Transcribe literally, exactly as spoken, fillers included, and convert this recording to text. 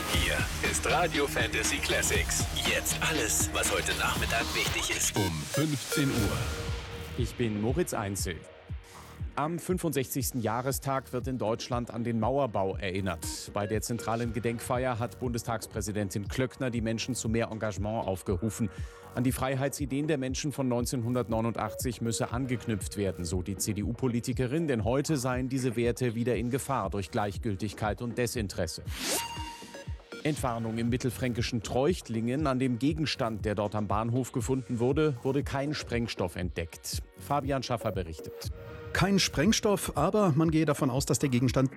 Hier ist Radio Fantasy Classics. Jetzt alles, was heute Nachmittag wichtig ist. Um fünfzehn Uhr. Ich bin Moritz Einzel. Am fünfundsechzigsten Jahrestag wird in Deutschland an den Mauerbau erinnert. Bei der zentralen Gedenkfeier hat Bundestagspräsidentin Klöckner die Menschen zu mehr Engagement aufgerufen. An die Freiheitsideen der Menschen von neunzehnhundertneunundachtzig müsse angeknüpft werden, so die C D U-Politikerin, denn heute seien diese Werte wieder in Gefahr durch Gleichgültigkeit und Desinteresse. Entwarnung im mittelfränkischen Treuchtlingen. An dem Gegenstand, der dort am Bahnhof gefunden wurde, wurde kein Sprengstoff entdeckt. Fabian Schaffer berichtet. Kein Sprengstoff, aber man gehe davon aus, dass der Gegenstand